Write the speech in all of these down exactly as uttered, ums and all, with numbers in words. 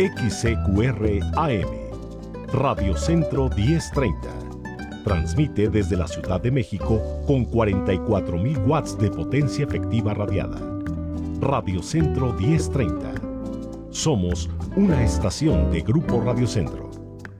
X C Q R A M, Radio Centro diez treinta. Transmite desde la Ciudad de México con cuarenta y cuatro mil watts de potencia efectiva radiada. Radio Centro diez treinta. Somos una estación de Grupo Radio Centro.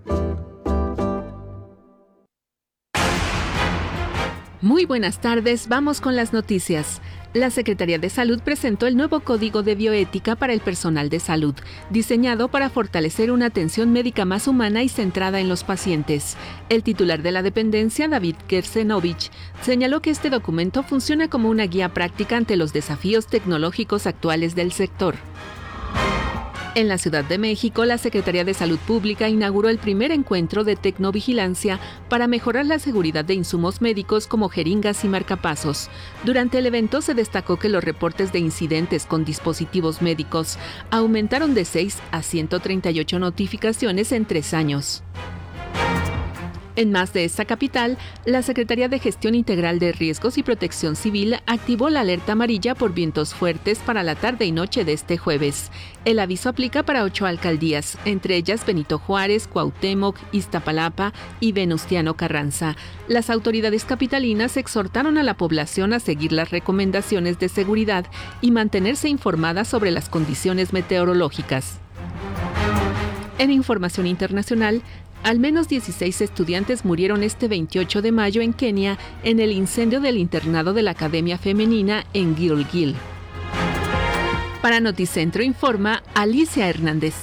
Muy buenas tardes, vamos con las noticias. La Secretaría de Salud presentó el nuevo Código de Bioética para el personal de salud, diseñado para fortalecer una atención médica más humana y centrada en los pacientes. El titular de la dependencia, David Gersenovich, señaló que este documento funciona como una guía práctica ante los desafíos tecnológicos actuales del sector. En la Ciudad de México, la Secretaría de Salud Pública inauguró el primer encuentro de tecnovigilancia para mejorar la seguridad de insumos médicos como jeringas y marcapasos. Durante el evento se destacó que los reportes de incidentes con dispositivos médicos aumentaron de seis a ciento treinta y ocho notificaciones en tres años. En más de esta capital, la Secretaría de Gestión Integral de Riesgos y Protección Civil activó la alerta amarilla por vientos fuertes para la tarde y noche de este jueves. El aviso aplica para ocho alcaldías, entre ellas Benito Juárez, Cuauhtémoc, Iztapalapa y Venustiano Carranza. Las autoridades capitalinas exhortaron a la población a seguir las recomendaciones de seguridad y mantenerse informada sobre las condiciones meteorológicas. En información internacional, al menos dieciséis estudiantes murieron este veintiocho de mayo en Kenia en el incendio del internado de la Academia Femenina en Gilgil. Para Noticentro informa Alicia Hernández.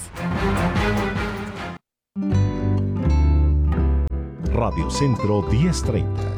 Radio Centro diez treinta.